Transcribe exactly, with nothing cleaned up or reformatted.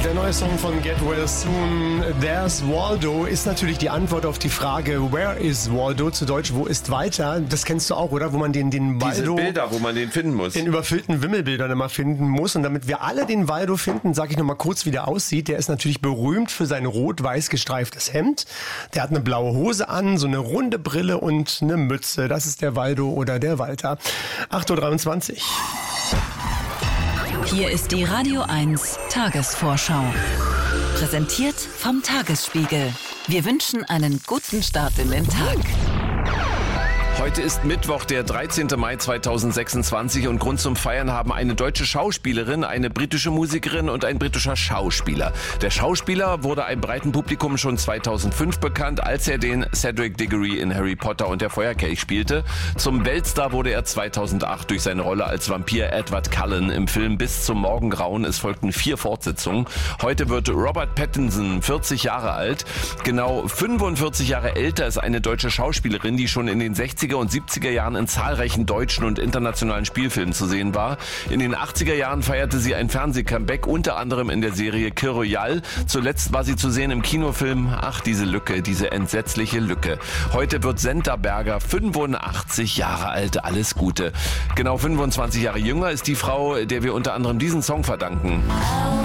Der neue Song von Get Well Soon, There's Waldo, ist natürlich die Antwort auf die Frage, where is Waldo? Zu Deutsch, wo ist Walter? Das kennst du auch, oder? Wo man den, den Waldo... Diese Bilder, wo man den finden muss. Den überfüllten Wimmelbildern immer finden muss. Und damit wir alle den Waldo finden, sage ich nochmal kurz, wie der aussieht. Der ist natürlich berühmt für sein rot-weiß gestreiftes Hemd. Der hat eine blaue Hose an, so eine runde Brille und eine Mütze. Das ist der Waldo oder der Walter. acht Uhr dreiundzwanzig. Hier ist die Radio eins Tagesvorschau. Präsentiert vom Tagesspiegel. Wir wünschen einen guten Start in den Tag. Heute ist Mittwoch, der dreizehnten Mai zweitausendsechsundzwanzig und Grund zum Feiern haben eine deutsche Schauspielerin, eine britische Musikerin und ein britischer Schauspieler. Der Schauspieler wurde einem breiten Publikum schon zweitausendfünf bekannt, als er den Cedric Diggory in Harry Potter und der Feuerkelch spielte. Zum Weltstar wurde er zweitausendacht durch seine Rolle als Vampir Edward Cullen im Film Bis zum Morgengrauen. Es folgten vier Fortsetzungen. Heute wird Robert Pattinson vierzig Jahre alt. Genau fünfundvierzig Jahre älter ist eine deutsche Schauspielerin, die schon in den sechziger und siebziger Jahren in zahlreichen deutschen und internationalen Spielfilmen zu sehen war. In den achtziger Jahren feierte sie ein Fernseh-Comeback, unter anderem in der Serie Kir Royal. Zuletzt war sie zu sehen im Kinofilm Ach, diese Lücke, diese entsetzliche Lücke. Heute wird Senta Berger fünfundachtzig Jahre alt. Alles Gute. Genau fünfundzwanzig Jahre jünger ist die Frau, der wir unter anderem diesen Song verdanken.